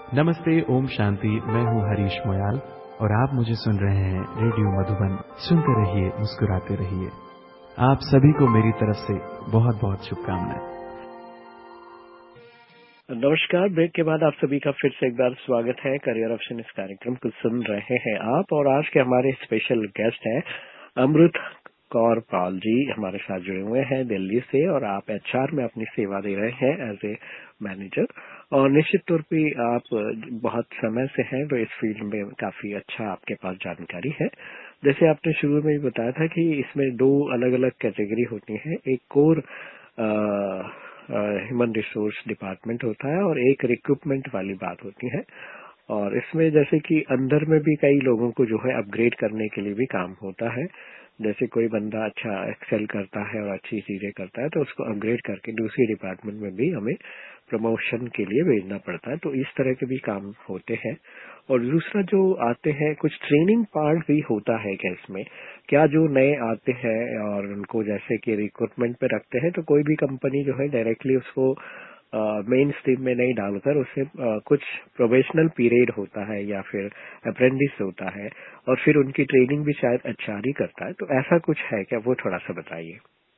नमस्ते, ओम शांति। मैं हूँ हरीश मोयाल और आप मुझे सुन रहे हैं रेडियो मधुबन। सुनते रहिए, मुस्कुराते रहिए। आप सभी को मेरी तरफ से बहुत बहुत शुभकामनाएं। नमस्कार। ब्रेक के बाद आप सभी का फिर से एक बार स्वागत है। करियर ऑप्शन इस कार्यक्रम को सुन रहे हैं आप, और आज के हमारे स्पेशल गेस्ट हैं अमृत कौर पाल जी। हमारे साथ जुड़े हुए हैं दिल्ली से, और आप एचआर में अपनी सेवा दे रहे हैं एज ए मैनेजर, और निश्चित तौर पे आप बहुत समय से हैं तो इस फील्ड में काफी अच्छा आपके पास जानकारी है। जैसे आपने शुरू में ही बताया था कि इसमें दो अलग अलग कैटेगरी होती है, एक कोर ह्यूमन रिसोर्स डिपार्टमेंट होता है और एक रिक्रूटमेंट वाली बात होती है। और इसमें जैसे कि अंदर में भी कई लोगों को जो है अपग्रेड करने के लिए भी काम होता है। जैसे कोई बंदा अच्छा एक्सेल करता है और अच्छी चीजें करता है तो उसको अपग्रेड करके दूसरी डिपार्टमेंट में भी हमें प्रमोशन के लिए भेजना पड़ता है। तो इस तरह के भी काम होते हैं। और दूसरा जो आते हैं, कुछ ट्रेनिंग पार्ट भी होता है क्या इसमें? क्या जो नए आते हैं और उनको जैसे कि रिक्रूटमेंट पे रखते हैं तो कोई भी कंपनी जो है डायरेक्टली उसको मेन स्ट्रीम में नहीं डालकर उससे कुछ प्रोबेशनल पीरियड होता है या फिर अप्रेंटिस होता है, और फिर उनकी ट्रेनिंग भी शायद एचआर ही करता है। तो ऐसा कुछ है क्या? वो थोड़ा सा बताइए।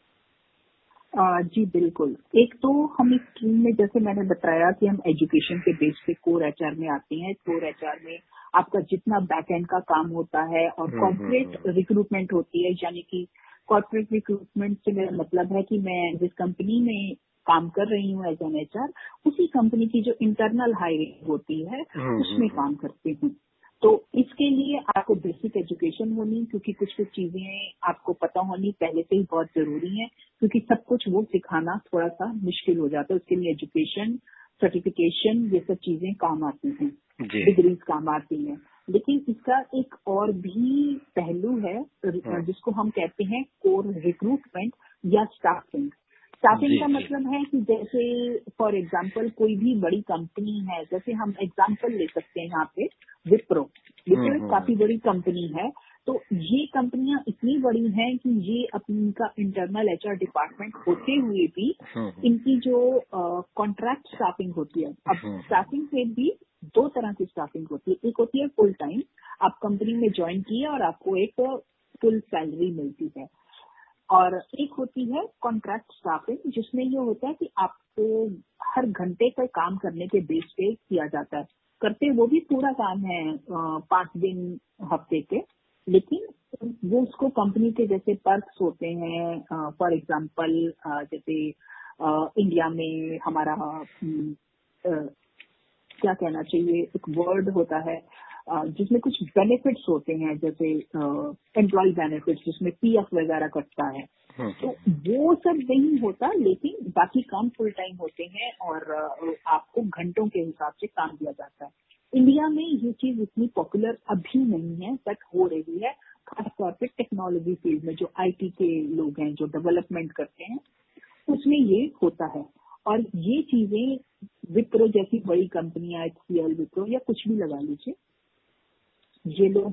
जी बिल्कुल। एक तो हम इस टीम में, जैसे मैंने बताया कि हम एजुकेशन के बेस पे कोर एचआर में आते हैं। कोर एचआर में आपका जितना बैक एंड का काम होता है और कॉर्पोरेट रिक्रूटमेंट होती है, यानी कि कॉर्पोरेट रिक्रूटमेंट से मेरा मतलब है कि मैं जिस कंपनी में काम कर रही हूँ एज एन एचआर, उसी कंपनी की जो इंटरनल हायरिंग होती है उसमें काम करती हूँ। तो इसके लिए आपको बेसिक एजुकेशन होनी, क्योंकि कुछ कुछ चीजें आपको पता होनी पहले से ही बहुत जरूरी है, क्योंकि सब कुछ वो सिखाना थोड़ा सा मुश्किल हो जाता है। उसके लिए एजुकेशन, सर्टिफिकेशन, ये सब चीजें काम आती हैं, डिग्रीज काम आती हैं। लेकिन इसका एक और भी पहलू है जिसको हम कहते हैं कोर रिक्रूटमेंट या स्टाफिंग। स्टाफिंग का मतलब है कि जैसे फॉर एग्जांपल कोई भी बड़ी कंपनी है, जैसे हम एग्जांपल ले सकते हैं यहाँ पे विप्रो। विप्रो एक काफी बड़ी कंपनी है। तो ये कंपनियां इतनी बड़ी हैं कि ये अपनी का इंटरनल एचआर डिपार्टमेंट होते हुए भी इनकी जो कॉन्ट्रैक्ट स्टाफिंग होती है, अब स्टाफिंग से भी दो तरह की स्टाफिंग होती है। एक होती है फुल टाइम, आप कंपनी में ज्वाइन किए और आपको एक फुल सैलरी मिलती है, और एक होती है कॉन्ट्रैक्ट स्टाफिंग, जिसमें ये होता है कि आपको हर घंटे का काम करने के बेस पे किया जाता है। करते वो भी पूरा काम है 5 दिन हफ्ते के, लेकिन वो उसको कंपनी के जैसे पर्क्स होते हैं। फॉर एग्जांपल जैसे इंडिया में हमारा क्या कहना चाहिए, एक वर्ड होता है जिसमें कुछ बेनिफिट्स होते हैं, जैसे एम्प्लॉय बेनिफिट्स, जिसमें पीएफ वगैरह कटता है। तो वो सब नहीं होता, लेकिन बाकी काम फुल टाइम होते हैं और आपको घंटों के हिसाब से काम दिया जाता है। इंडिया में ये चीज इतनी पॉपुलर अभी नहीं है, बट हो रही है, खासतौर पे टेक्नोलॉजी फील्ड में। जो आईटी के लोग हैं, जो डेवलपमेंट करते हैं, उसमें ये होता है। और ये चीजें विप्रो जैसी बड़ी कंपनियां, HCL, विप्रो या कुछ भी लगा लीजिए, ये लोग